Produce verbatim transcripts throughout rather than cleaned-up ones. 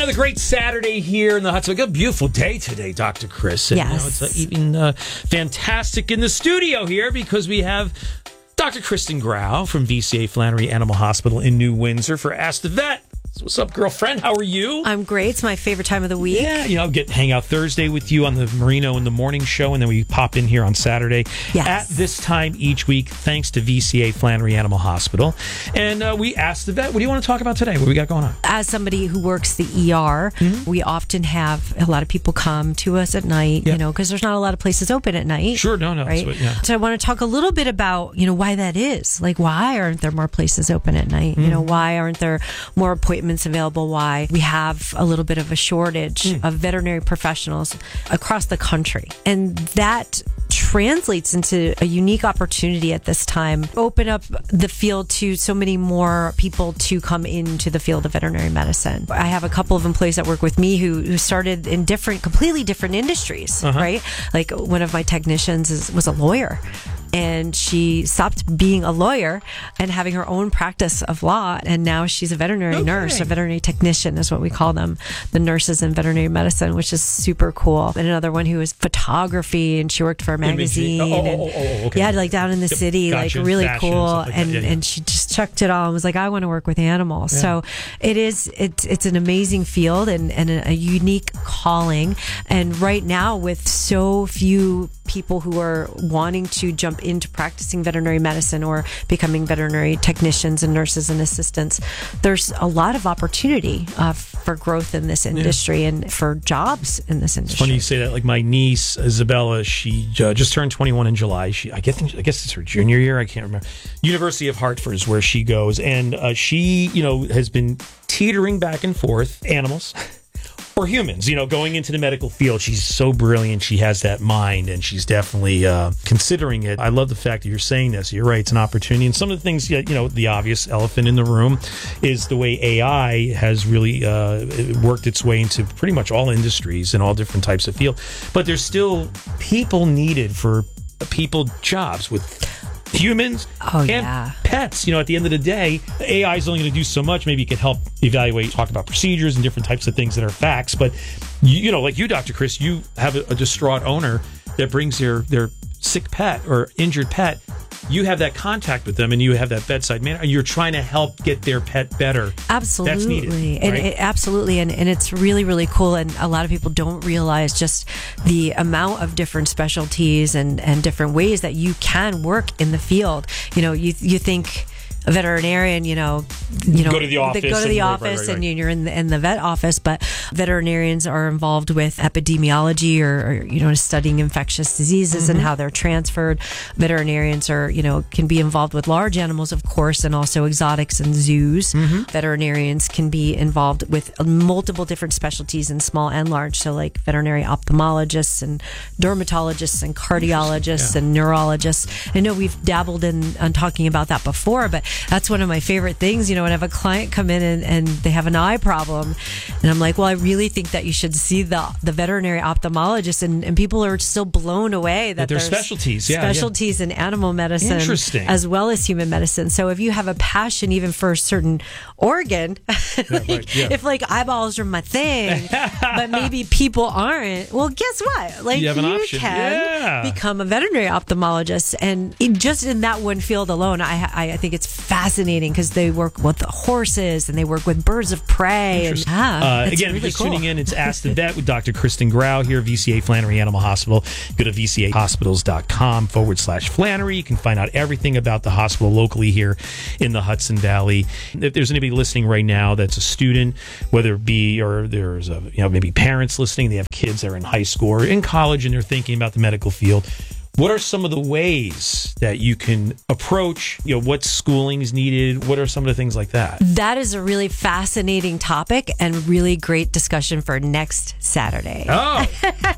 another great Saturday here in the Hudson. A beautiful day today, Doctor Chris. And, yes. You know, it's uh, even uh, fantastic in the studio here because we have Doctor Kristen Grau from V C A Flannery Animal Hospital in New Windsor for Ask the Vet. So what's up, girlfriend? How are you? I'm great. It's my favorite time of the week. Yeah, you know, get hang out Thursday with you on the Merino in the Morning Show, and then we pop in here on Saturday yes. at this time each week, thanks to V C A Flannery Animal Hospital. And uh, we asked the vet, what do you want to talk about today? What do we got going on? As somebody who works the E R, mm-hmm. we often have a lot of people come to us at night, yep. you know, because there's not a lot of places open at night. Sure, no, no. Right? What, yeah. So I want to talk a little bit about, you know, why that is. Like, why aren't there more places open at night? Mm-hmm. You know, why aren't there more appointments available? Why we have a little bit of a shortage mm. of veterinary professionals across the country. And that translates into a unique opportunity at this time. Open up the field to so many more people to come into the field of veterinary medicine. I have a couple of employees that work with me who, who started in different, completely different industries, uh-huh. right? Like one of my technicians is, was a lawyer. And she stopped being a lawyer and having her own practice of law. And now she's a veterinary okay. nurse, a veterinary technician is what we call them, the nurses in veterinary medicine, which is super cool. And another one who is photography, and she worked for a magazine. Oh, and, oh, oh, oh, okay. Yeah, like down in the yep. city, gotcha. like really Fashion cool. And, like and, yeah, yeah. and she just chucked it all and was like, I want to work with animals. Yeah. So it is, it's, it's an amazing field and, and a, a unique calling. And right now, with so few people who are wanting to jump into practicing veterinary medicine or becoming veterinary technicians and nurses and assistants, there's a lot of opportunity uh, for growth in this industry yeah. and for jobs in this industry. It's funny you say that. Like my niece Isabella, she uh, just turned twenty-one in July. She, I guess, I guess it's her junior year. I can't remember. University of Hartford is where she goes, and uh, she, you know, has been teetering back and forth. Animals. Or humans, you know, going into the medical field. She's so brilliant. She has that mind, and she's definitely uh, considering it. I love the fact that you're saying this. You're right. It's an opportunity. And some of the things, you know, the obvious elephant in the room is the way A I has really uh, worked its way into pretty much all industries and all different types of field. But there's still people needed for people jobs with humans oh, and yeah. pets. You know, at the end of the day, A I is only going to do so much. Maybe you can help evaluate, talk about procedures and different types of things that are facts. But, you, you know, like you, Doctor Chris, you have a, a distraught owner that brings their, their sick pet or injured pet. You have that contact with them and you have that bedside manner. You're trying to help get their pet better. Absolutely. That's needed, right? and it, absolutely. And, and it's really, really cool. And a lot of people don't realize just the amount of different specialties and, and different ways that you can work in the field. You know, you you think a veterinarian, you know, you know, go to the office, they go to the and, office right, right, right. and you're in the, in the vet office, but veterinarians are involved with epidemiology or, or you know, studying infectious diseases mm-hmm. and how they're transferred. Veterinarians are, you know, can be involved with large animals, of course, and also exotics and zoos. Mm-hmm. Veterinarians can be involved with multiple different specialties in small and large. So like veterinary ophthalmologists and dermatologists and cardiologists yeah. and neurologists. I know we've dabbled in on talking about that before, but that's one of my favorite things. You know, when I have a client come in and, and they have an eye problem, and I'm like, well, I really think that you should see the the veterinary ophthalmologist, and, and people are still blown away that, that there's there's specialties, yeah, specialties yeah. in animal medicine Interesting. as well as human medicine. So if you have a passion even for a certain organ, yeah, right, yeah. if like eyeballs are my thing, but maybe people aren't, well, guess what? Like you, have an you option. can Yeah. become a veterinary ophthalmologist, and in, just in that one field alone, I I, I think it's fascinating because they work with horses and they work with birds of prey. And, yeah, uh, it's again, really if you're just cool. tuning in, it's Ask the Vet with Doctor Kristen Grau here, V C A Flannery Animal Hospital. Go to vcahospitals.com forward slash Flannery. You can find out everything about the hospital locally here in the Hudson Valley. If there's anybody listening right now that's a student, whether it be, or there's a, you know, maybe parents listening, they have kids that are in high school or in college and they're thinking about the medical field, what are some of the ways that you can approach, you know, what schooling is needed? What are some of the things like that? That is a really fascinating topic and really great discussion for next Saturday. Oh,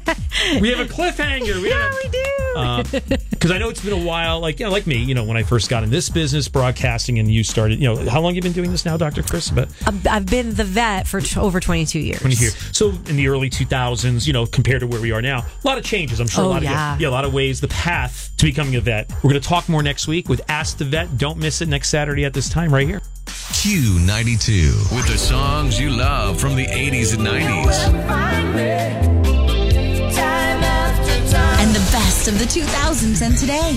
we have a cliffhanger. We yeah, have, we do. Because um, I know it's been a while, like, you know, like me, you know, when I first got in this business, broadcasting, and you started, you know, how long have you been doing this now, Doctor Chris? But I've been the vet for t- over twenty-two years. twenty years. So in the early two thousands, you know, compared to where we are now, a lot of changes, I'm sure. Oh, a lot yeah. of, yeah, a lot of ways, the path to becoming a vet. We're going to talk more next week with Ask the Vet. Don't miss it next Saturday at this time right here. Q ninety-two. With the songs you love from the eighties and nineties. And the best of the two thousands and today.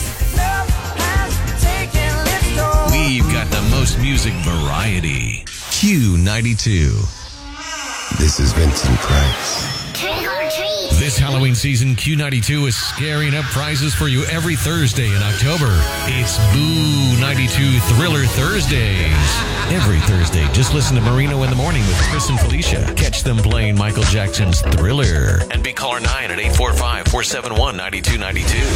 We've got the most music variety. Q ninety-two. This is Vincent Price. This Halloween season, Q ninety-two is scaring up prizes for you every Thursday in October. It's Boo ninety-two Thriller Thursdays. Every Thursday, just listen to Marino in the Morning with Chris and Felicia. Catch them playing Michael Jackson's Thriller. And be caller nine at eight four five, four seven one, nine two nine two.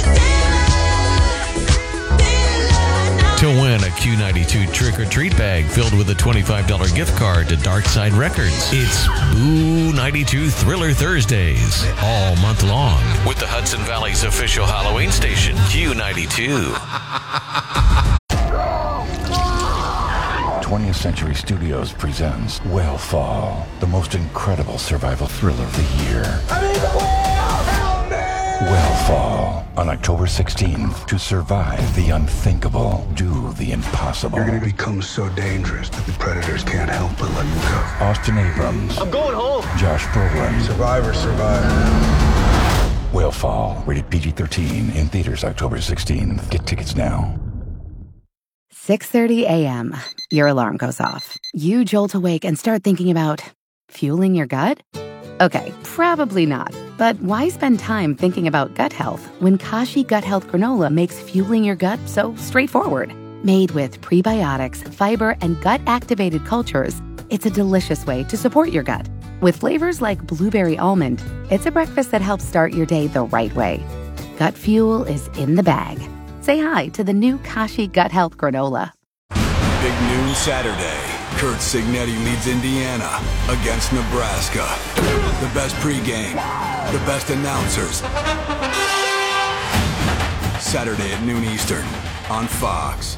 To win a Q ninety-two trick-or-treat bag filled with a twenty-five dollars gift card to Darkside Records. It's Boo ninety-two Thriller Thursdays all month long with the Hudson Valley's official Halloween station, Q ninety-two. twentieth Century Studios presents Wellfall, the most incredible survival thriller of the year. Wellfall, on October sixteenth. To survive the unthinkable, do the impossible. You're gonna become so dangerous that the predators can't help but let you go. Austin Abrams. I'm going home. Josh Brolin. Survivor, survivor. Wellfall, rated P G thirteen, in theaters October sixteenth. Get tickets now. six thirty a.m. Your alarm goes off. You jolt awake and start thinking about fueling your gut? Okay, probably not. But why spend time thinking about gut health when Kashi Gut Health Granola makes fueling your gut so straightforward? Made with prebiotics, fiber, and gut-activated cultures, it's a delicious way to support your gut. With flavors like blueberry almond, it's a breakfast that helps start your day the right way. Gut fuel is in the bag. Say hi to the new Kashi Gut Health Granola. Big noon Saturday. Kurt Signetti leads Indiana against Nebraska. The best pregame, the best announcers. Saturday at noon Eastern on Fox.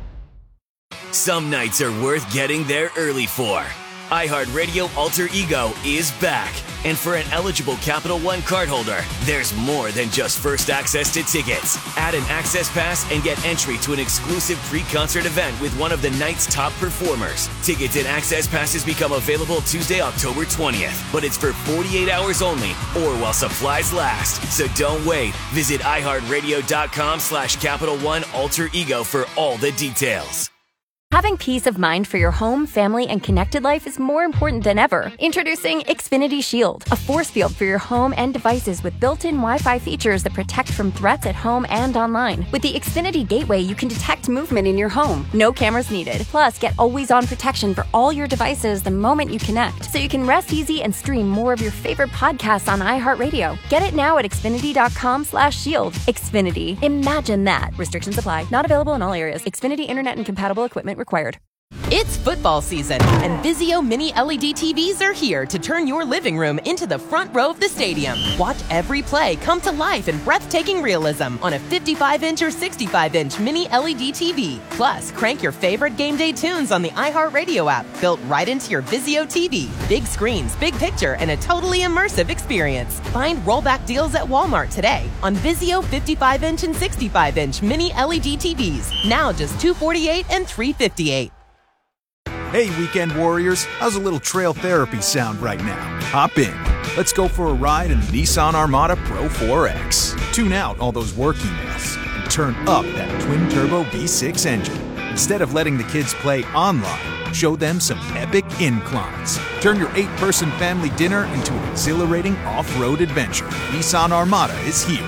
Some nights are worth getting there early for. iHeartRadio Alter Ego is back. And for an eligible Capital One cardholder, there's more than just first access to tickets. Add an access pass and get entry to an exclusive pre-concert event with one of the night's top performers. Tickets and access passes become available Tuesday, October twentieth. But it's for forty-eight hours only or while supplies last. So don't wait. Visit iHeartRadio.com slash Capital One Alter Ego for all the details. Having peace of mind for your home, family, and connected life is more important than ever. Introducing Xfinity Shield, a force field for your home and devices with built-in Wi-Fi features that protect from threats at home and online. With the Xfinity Gateway, you can detect movement in your home. No cameras needed. Plus, get always-on protection for all your devices the moment you connect, so you can rest easy and stream more of your favorite podcasts on iHeartRadio. Get it now at Xfinity.com slash shield. Xfinity. Imagine that. Restrictions apply. Not available in all areas. Xfinity Internet and compatible equipment required. It's football season, and Vizio Mini L E D T Vs are here to turn your living room into the front row of the stadium. Watch every play come to life in breathtaking realism on a fifty-five inch or sixty-five inch Mini L E D T V. Plus, crank your favorite game day tunes on the iHeartRadio app, built right into your Vizio T V. Big screens, big picture, and a totally immersive experience. Find rollback deals at Walmart today on Vizio fifty-five inch and sixty-five inch Mini L E D T Vs. Now just two hundred forty-eight dollars and three hundred fifty-eight dollars. Hey, weekend warriors, how's a little trail therapy sound right now? Hop in. Let's go for a ride in the Nissan Armada Pro four X. Tune out all those work emails and turn up that twin-turbo V six engine. Instead of letting the kids play online, show them some epic inclines. Turn your eight-person family dinner into an exhilarating off-road adventure. Nissan Armada is here.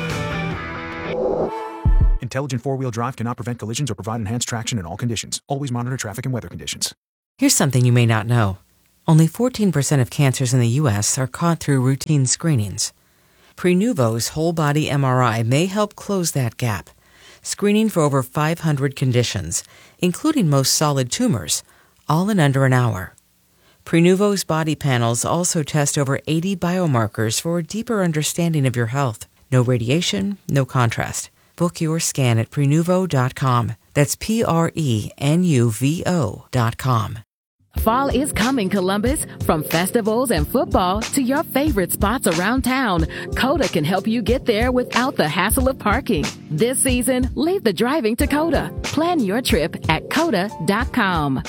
Intelligent four-wheel drive cannot prevent collisions or provide enhanced traction in all conditions. Always monitor traffic and weather conditions. Here's something you may not know. Only fourteen percent of cancers in the U S are caught through routine screenings. Prenuvo's whole-body M R I may help close that gap, screening for over five hundred conditions, including most solid tumors, all in under an hour. Prenuvo's body panels also test over eighty biomarkers for a deeper understanding of your health. No radiation, no contrast. Book your scan at Prenuvo dot com. That's P R E N U V O dot com. Fall is coming, Columbus. From festivals and football to your favorite spots around town, Coda can help you get there without the hassle of parking. This season, leave the driving to Coda. Plan your trip at coda dot com.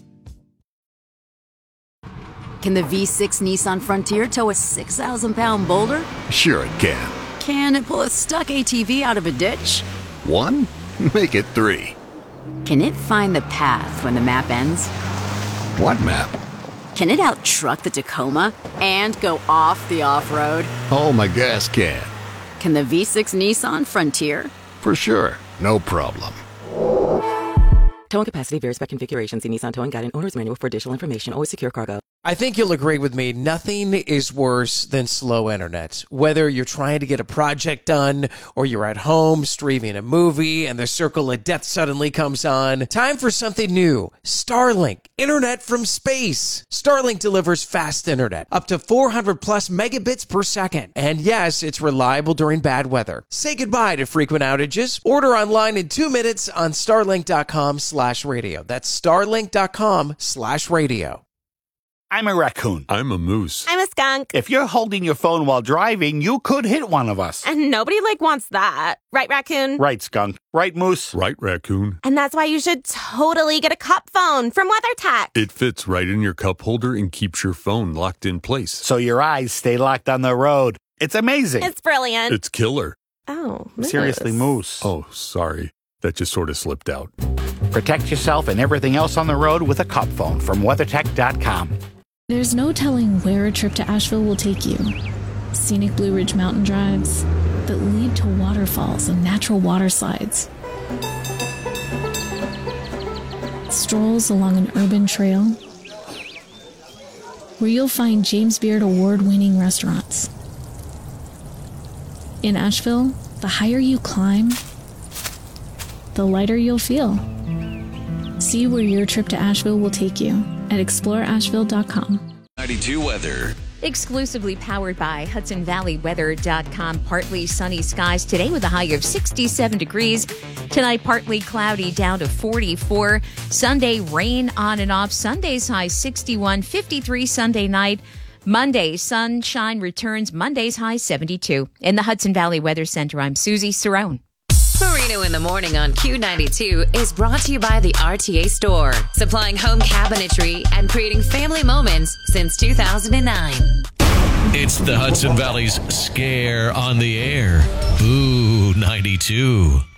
Can the V six Nissan Frontier tow a six thousand pound boulder? Sure it can. Can it pull a stuck A T V out of a ditch? One? Make it three. Can it find the path when the map ends? What map? Can it out-truck the Tacoma and go off the off-road? Oh, my gas can. Can the V six Nissan Frontier? For sure. No problem. Towing capacity varies by configuration. See Nissan Towing Guide and Owner's Manual for additional information. Always secure cargo. I think you'll agree with me. Nothing is worse than slow internet. Whether you're trying to get a project done or you're at home streaming a movie and the circle of death suddenly comes on. Time for something new. Starlink. Internet from space. Starlink delivers fast internet. Up to four hundred plus megabits per second. And yes, it's reliable during bad weather. Say goodbye to frequent outages. Order online in two minutes on starlink.com slash radio. That's starlink.com slash radio. I'm a raccoon. I'm a moose. I'm a skunk. If you're holding your phone while driving, you could hit one of us. And nobody, like, wants that. Right, raccoon? Right, skunk. Right, moose? Right, raccoon. And that's why you should totally get a cup phone from WeatherTech. It fits right in your cup holder and keeps your phone locked in place. So your eyes stay locked on the road. It's amazing. It's brilliant. It's killer. Oh, moose. Seriously, moose. Oh, sorry. That just sort of slipped out. Protect yourself and everything else on the road with a cup phone from weathertech dot com. There's no telling where a trip to Asheville will take you. Scenic Blue Ridge mountain drives that lead to waterfalls and natural water slides. Strolls along an urban trail where you'll find James Beard award-winning restaurants. In Asheville, the higher you climb, the lighter you'll feel. See where your trip to Asheville will take you at explore asheville dot com. ninety-two weather. Exclusively powered by Hudson Valley Weather dot com. Partly sunny skies today with a high of sixty-seven degrees. Tonight, partly cloudy down to forty-four. Sunday, rain on and off. Sunday's high sixty-one, fifty-three Sunday night. Monday, sunshine returns. Monday's high seventy-two. In the Hudson Valley Weather Center, I'm Susie Cerrone. Marino in the Morning on Q ninety-two is brought to you by the R T A Store, supplying home cabinetry and creating family moments since two thousand nine. It's the Hudson Valley's Scare on the Air. Boo ninety-two.